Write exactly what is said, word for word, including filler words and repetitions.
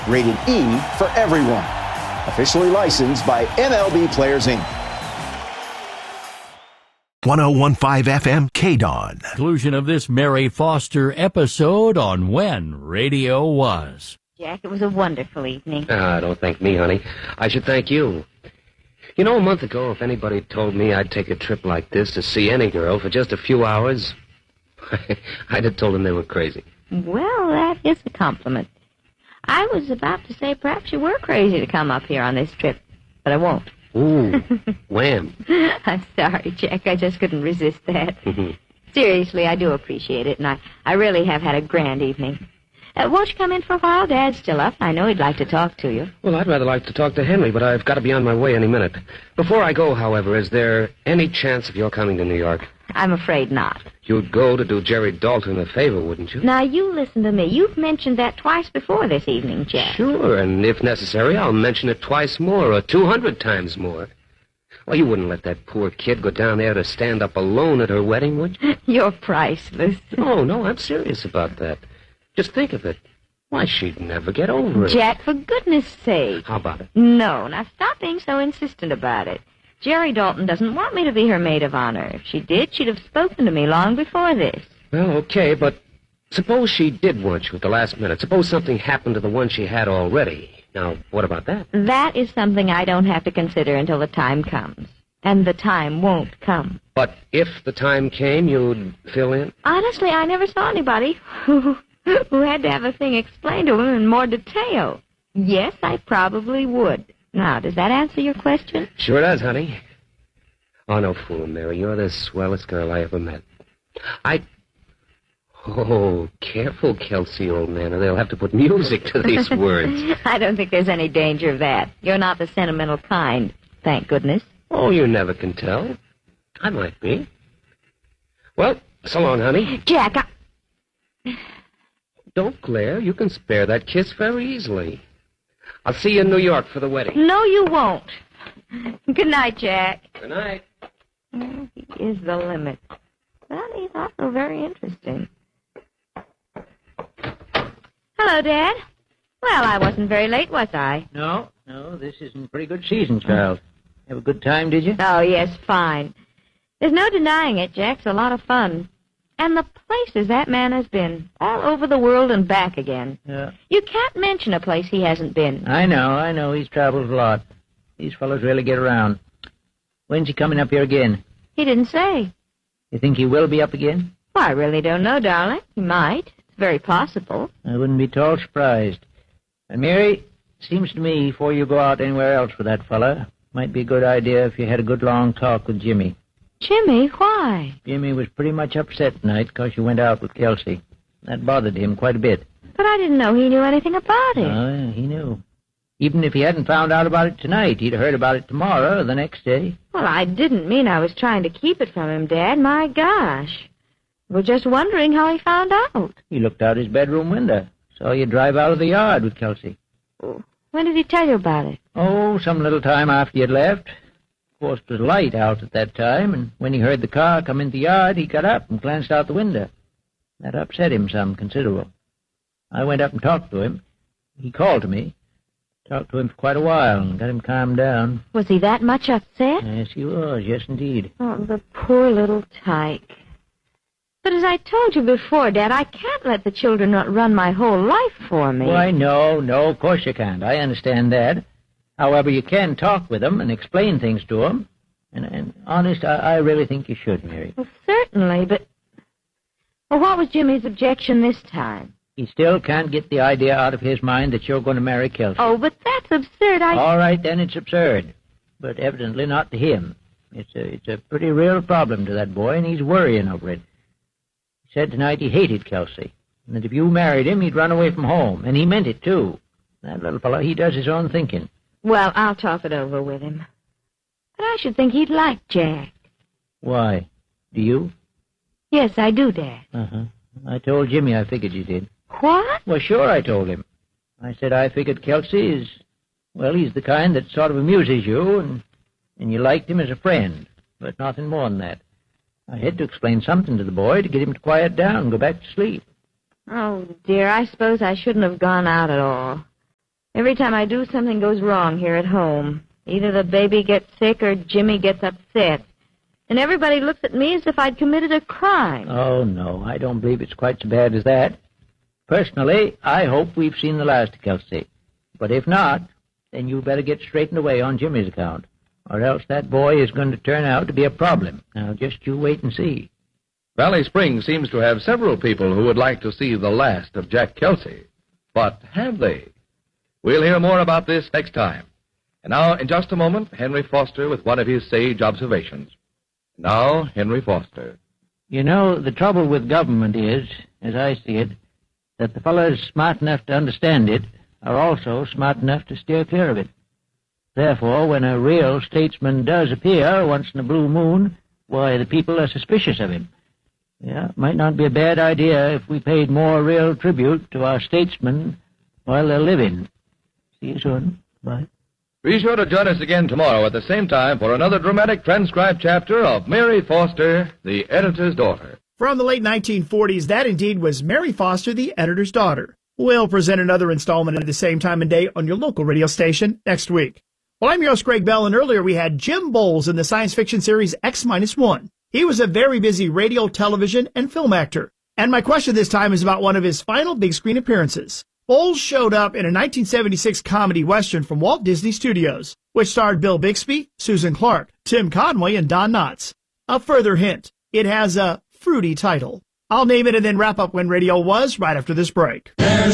Rated E for everyone. Officially licensed by M L B Players, Incorporated. ten fifteen F M K D O N. Conclusion of this Mary Foster episode on When Radio Was. Jack, it was a wonderful evening. Ah, don't thank me, honey. I should thank you. You know, a month ago, if anybody told me I'd take a trip like this to see any girl for just a few hours, I'd have told them they were crazy. Well, that is a compliment. I was about to say perhaps you were crazy to come up here on this trip, but I won't. Ooh, wham. I'm sorry, Jack. I just couldn't resist that. Seriously, I do appreciate it, and I, I really have had a grand evening. Uh, won't you come in for a while? Dad's still up. I know he'd like to talk to you. Well, I'd rather like to talk to Henry, but I've got to be on my way any minute. Before I go, however, is there any chance of your coming to New York? I'm afraid not. You'd go to do Jerry Dalton a favor, wouldn't you? Now, you listen to me. You've mentioned that twice before this evening, Jack. Sure, and if necessary, I'll mention it twice more, or two hundred times more. Well, you wouldn't let that poor kid go down there to stand up alone at her wedding, would you? You're priceless. No, no, I'm serious about that. Just think of it. Why, she'd never get over it. Jack, for goodness sake. How about it? No, now stop being so insistent about it. Jerry Dalton doesn't want me to be her maid of honor. If she did, she'd have spoken to me long before this. Well, okay, but suppose she did want you at the last minute. Suppose something happened to the one she had already. Now, what about that? That is something I don't have to consider until the time comes. And the time won't come. But if the time came, you'd fill in? Honestly, I never saw anybody who, who had to have a thing explained to him in more detail. Yes, I probably would. Now, does that answer your question? Sure does, honey. Oh, no fool, Mary. You're the swellest girl I ever met. I... Oh, careful, Kelsey, old man, or they'll have to put music to these words. I don't think there's any danger of that. You're not the sentimental kind, thank goodness. Oh, you never can tell. I might be. Well, so long, honey. Jack, I... Don't glare. You can spare that kiss very easily. I'll see you in New York for the wedding. No, you won't. Good night, Jack. Good night. Oh, he is the limit. But he's also very interesting. Hello, Dad. Well, I wasn't very late, was I? No, no, this isn't pretty good season, child. Have a good time, did you? Oh, yes, fine. There's no denying it, Jack's a lot of fun. And the places that man has been, all over the world and back again. Yeah. You can't mention a place he hasn't been. I know, I know. He's traveled a lot. These fellows really get around. When's he coming up here again? He didn't say. You think he will be up again? Well, I really don't know, darling. He might. It's very possible. I wouldn't be at all surprised. And, Mary, seems to me, before you go out anywhere else with that fella, might be a good idea if you had a good long talk with Jimmy. Jimmy, why? Jimmy was pretty much upset tonight because you went out with Kelsey. That bothered him quite a bit. But I didn't know he knew anything about it. Oh, yeah, he knew. Even if he hadn't found out about it tonight, he'd have heard about it tomorrow or the next day. Well, I didn't mean I was trying to keep it from him, Dad. My gosh. We're just wondering how he found out. He looked out his bedroom window. Saw you drive out of the yard with Kelsey. When did he tell you about it? Oh, some little time after you'd left. Of course, it was light out at that time, and when he heard the car come into the yard, he got up and glanced out the window. That upset him some considerable. I went up and talked to him. He called to me. Talked to him for quite a while and got him calmed down. Was he that much upset? Yes, he was. Yes, indeed. Oh, the poor little tyke. But as I told you before, Dad, I can't let the children run my whole life for me. Why, no, no, of course you can't. I understand that. However, you can talk with them and explain things to them. And, and honest, I, I really think you should, Mary. Well, certainly, but... Well, what was Jimmy's objection this time? He still can't get the idea out of his mind that you're going to marry Kelsey. Oh, but that's absurd. I... All right, then, it's absurd. But evidently not to him. It's a, it's a pretty real problem to that boy, and he's worrying over it. He said tonight he hated Kelsey, and that if you married him, he'd run away from home. And he meant it, too. That little fellow, he does his own thinking. Well, I'll talk it over with him. But I should think he'd like Jack. Why? Do you? Yes, I do, Dad. Uh-huh. I told Jimmy I figured you did. What? Well, sure, I told him. I said I figured Kelsey is, well, he's the kind that sort of amuses you, and, and you liked him as a friend, but nothing more than that. I had to explain something to the boy to get him to quiet down and go back to sleep. Oh, dear, I suppose I shouldn't have gone out at all. Every time I do, something goes wrong here at home. Either the baby gets sick or Jimmy gets upset. And everybody looks at me as if I'd committed a crime. Oh, no, I don't believe it's quite so bad as that. Personally, I hope we've seen the last of Kelsey. But if not, then you better get straightened away on Jimmy's account, or else that boy is going to turn out to be a problem. Now, just you wait and see. Valley Springs seems to have several people who would like to see the last of Jack Kelsey. But have they? We'll hear more about this next time. And now, in just a moment, Henry Foster with one of his sage observations. Now, Henry Foster. You know, the trouble with government is, as I see it, that the fellows smart enough to understand it are also smart enough to steer clear of it. Therefore, when a real statesman does appear once in a blue moon, why, the people are suspicious of him. Yeah, it might not be a bad idea if we paid more real tribute to our statesmen while they're living. See you soon. Bye. Be sure to join us again tomorrow at the same time for another dramatic transcribed chapter of Mary Foster, the Editor's Daughter. From the late nineteen forties, that indeed was Mary Foster, the Editor's Daughter. We'll present another installment at the same time and day on your local radio station next week. Well, I'm your host, Greg Bell, and earlier we had Jim Bowles in the science fiction series X minus one. He was a very busy radio, television, and film actor. And my question this time is about one of his final big screen appearances. Bowles showed up in a nineteen seventy-six comedy western from Walt Disney Studios, which starred Bill Bixby, Susan Clark, Tim Conway, and Don Knotts. A further hint, it has a fruity title. I'll name it and then wrap up When Radio Was right after this break.